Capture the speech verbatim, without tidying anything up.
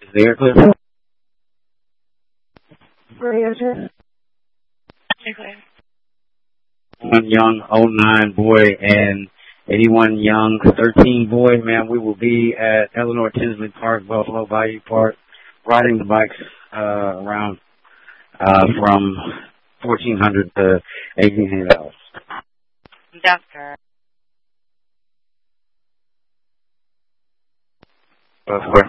There, clear. Radio check. Clear. One young oh nine boy and eighty-one young thirteen boy, man, we will be at Eleanor Tinsley Park, Buffalo Bayou Park, riding the bikes uh, around uh, from fourteen hundred to eighteen hundred dollars. That's correct. That's correct.